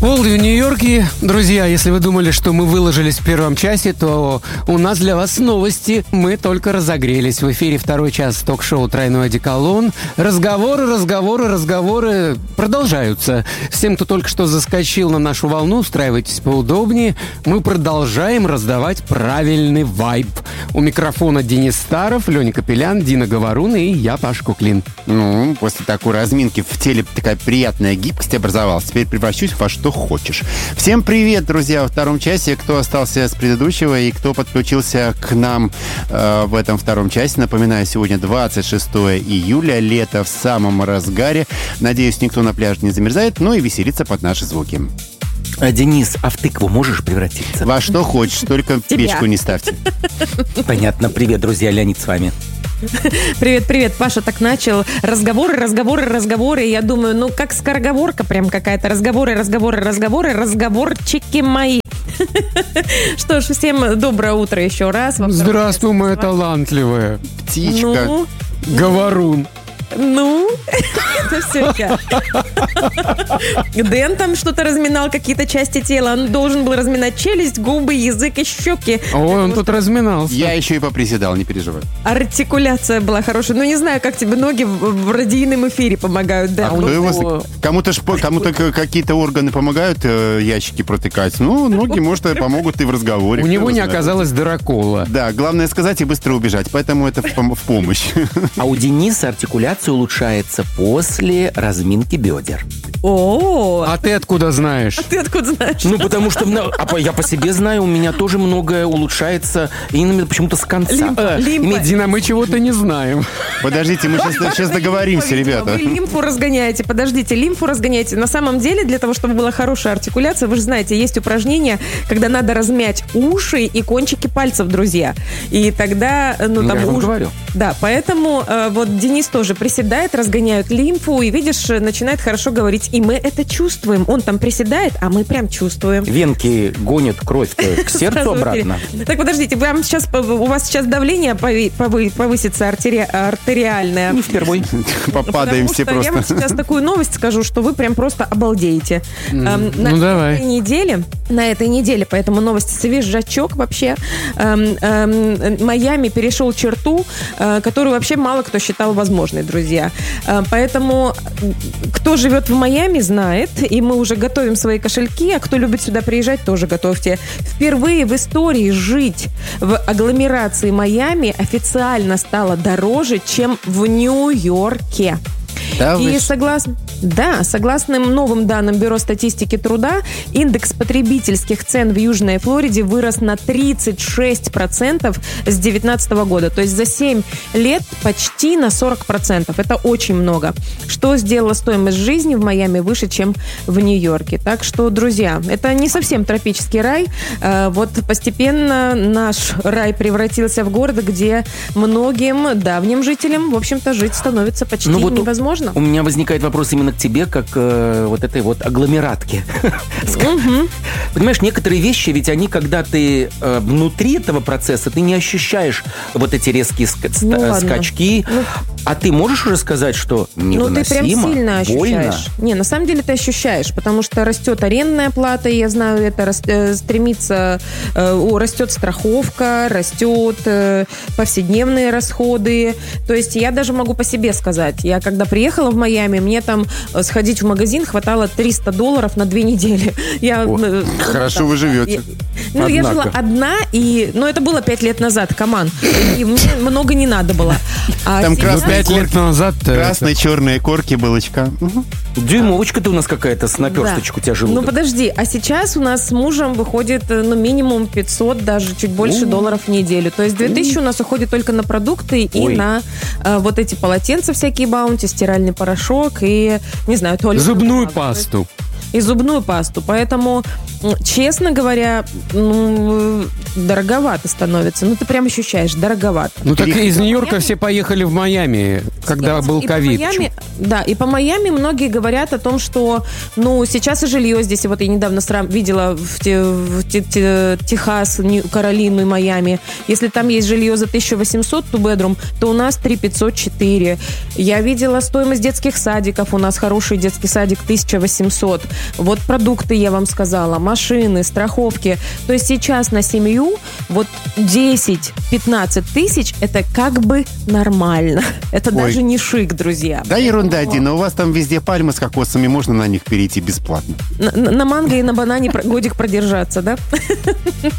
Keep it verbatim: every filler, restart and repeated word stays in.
Олди в Нью-Йорке. Друзья, если вы думали, что мы выложились в первом часе, то у нас для вас новости. Мы только разогрелись. В эфире второй час ток-шоу «Тройной одеколон». Разговоры, разговоры, разговоры продолжаются. Всем, кто только что заскочил на нашу волну, устраивайтесь поудобнее. Мы продолжаем раздавать правильный вайб. У микрофона Денис Старов, Леня Капелян, Дина Говорун и я, Паша Куклин. Ну, после такой разминки в теле такая приятная гибкость образовалась. Теперь превращусь во что хочешь. Всем привет, друзья, во втором часе. Кто остался с предыдущего и кто подключился к нам э, в этом втором часе. Напоминаю, сегодня двадцать шестое июля, лето в самом разгаре. Надеюсь, никто на пляже не замерзает, ну и веселится под наши звуки. А, Денис, а в тыкву можешь превратиться? Во что хочешь, только печку не ставьте. Понятно. Привет, друзья, Леонид с вами. Привет, привет. Паша так начал. Разговоры, разговоры, разговоры. Я думаю, ну как скороговорка прям какая-то. Разговоры, разговоры, разговоры, разговорчики мои. Что ж, всем доброе утро еще раз. Здравствуй, моя талантливая птичка. Ну, Говорун. ну, это все я. Дэн там что-то разминал, какие-то части тела. Он должен был разминать челюсть, губы, язык и щеки. Ой, он тут разминался. Я еще и поприседал, не переживай. Артикуляция была хорошая. Ну, не знаю, как тебе ноги в в радийном эфире помогают, да? А кто его- Кому-то ж по- кому-то к- какие-то органы помогают э, ящики протыкать. Ну, ноги, может, и помогут и в разговоре. У кто него его не знает. оказалось дырокола. Да, главное сказать и быстро убежать, поэтому это в, пом- в помощь. А у Дениса артикуляция улучшается после разминки бедер. О, А ты откуда знаешь? ты откуда знаешь? Ну, потому что на- а по- я по себе знаю, у меня тоже многое улучшается именно почему-то с конца. Лимфа, Э, лимфа. име- Дина, мы чего-то не знаем. Подождите, мы сейчас, сейчас договоримся, ребята. Вы лимфу разгоняете. Подождите, лимфу разгоняете. На самом деле, для того, чтобы была хорошая артикуляция, вы же знаете, есть упражнение, когда надо размять уши и кончики пальцев, друзья. И тогда, ну, там Я вам уж- говорю. Да, поэтому э, вот Денис тоже приседает, разгоняют лимфу, и, видишь, начинает хорошо говорить. И мы это чувствуем. Он там приседает, а мы прям чувствуем. Венки гонят кровь к сердцу Сразу обратно. вперед. Так, подождите, вам сейчас, у вас сейчас давление пови- повы- повысится артери- артериальное. Не впервой. Попадаем Потому все что я вам просто. сейчас такую новость скажу, что вы прям просто обалдеете. Эм, на ну, давай. этой неделе, на этой неделе, поэтому новость свежачок вообще. Эм, эм, Майами перешел черту, э, которую вообще мало кто считал возможной, друзья. Э, поэтому э, кто живет в Майами, знает, и мы уже готовим свои кошельки, а кто любит сюда приезжать, тоже готовьте. Впервые в истории жить в агломерации Майами официально стало дороже, чем в Нью-Йорке. Да, вы И ж- согласно, да, согласно новым данным Бюро статистики труда, индекс потребительских цен в Южной Флориде вырос на тридцать шесть процентов с две тысячи девятнадцатого года. То есть за семь лет почти на сорок процентов. Это очень много. Что сделало стоимость жизни в Майами выше, чем в Нью-Йорке. Так что, друзья, это не совсем тропический рай. Э, Вот постепенно наш рай превратился в город, где многим давним жителям, в общем-то, жить становится почти Ну, вот у- невозможно. У меня возникает вопрос именно к тебе, как э, вот этой вот агломератке. Мгм. Понимаешь, некоторые вещи, ведь они, когда ты э, внутри этого процесса, ты не ощущаешь вот эти резкие ска- ста- Ну, ладно. скачки. Ну, А ты можешь уже сказать, что Ну, ты прям невыносимо, сильно больно? ощущаешь. Не, на самом деле ты ощущаешь, потому что растет арендная плата, я знаю, это рас- э, стремится, э, о, растет страховка, растет э, повседневные расходы. То есть я даже могу по себе сказать. Я когда приехала в Майами, мне там э, сходить в магазин хватало триста долларов на две недели. Я, О, э, хорошо да, вы живете. я- ну, я Однако. жила одна, и, ну, это было пять лет назад, команд. И мне много не надо было. А Там сейчас- красный Пять лет назад... э, Красные, черные корки, булочка. Мгм. Дюймовочка ты у нас какая-то с наперсточку у тебя Ну, желудок. подожди, а сейчас у нас с мужем выходит, э, ну, минимум пятьсот, даже чуть больше У. долларов в неделю. То есть две тысячи у нас уходит только на продукты и Ой. на э, вот эти полотенца всякие баунти, стиральный порошок и, не знаю, туалетную Зубную бумагу. пасту. И зубную пасту. Поэтому, м, честно говоря, ну, э, дороговато становится. Ну, ты прям ощущаешь, дороговато. Ну так Перех- из Нью-Йорка все поехали в Майами. когда был И по ковид. Майами- да, и по Майами многие говорят о том, что, ну, сейчас и жилье здесь, и вот я недавно срам- видела в, те- в те- те- Техас, Нью- Каролину и Майами. Если там есть жилье за тысяча восемьсот two bedroom, то у нас три тысячи пятьсот четыре. Я видела стоимость детских садиков, у нас хороший детский садик тысяча восемьсот. Вот продукты, я вам сказала, машины, страховки. То есть сейчас на семью вот десять-пятнадцать тысяч это как бы нормально. Это Ой. даже не шик, друзья. Да, ерунда, Дина, у вас там везде пальмы с кокосами, можно на них перейти бесплатно. На, на манго и на банане про- годик продержаться, да?